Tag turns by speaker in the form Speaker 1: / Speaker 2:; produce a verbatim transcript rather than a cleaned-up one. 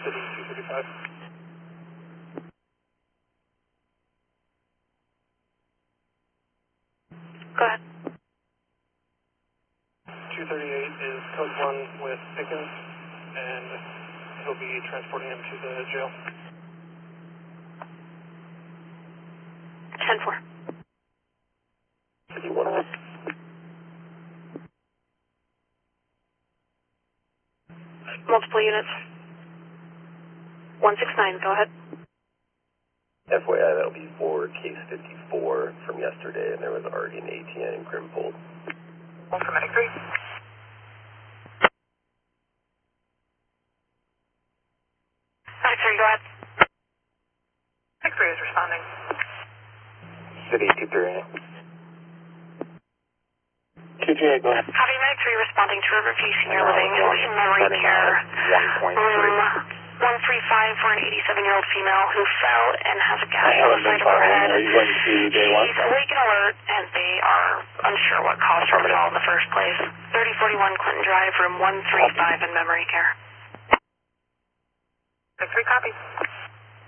Speaker 1: City two thirty-five.
Speaker 2: Go ahead.
Speaker 1: two thirty-eight is code one with Pickens, and he'll be transporting him to the jail.
Speaker 2: ten four.
Speaker 3: City one one.
Speaker 2: Multiple units. one six nine, go ahead.
Speaker 3: F Y I, that'll be for case fifty-four from yesterday, and there was already an A T N in Crim pulled.
Speaker 4: One for Medic three.
Speaker 2: Medic three, go ahead.
Speaker 4: Medic three is responding.
Speaker 3: City two thirty-eight.
Speaker 1: two two eight, go ahead.
Speaker 2: Copy, Medic three responding to Riverview Senior Living in memory care. Room one three five for an eighty-seven-year-old female who fell and has a gash on the side of her head.
Speaker 1: Are you going to day one?
Speaker 2: She's awake and alert, and they are unsure what caused her to fall in the first place. thirty forty-one Clinton Drive, room one three five in memory care.
Speaker 4: Medic three, copy.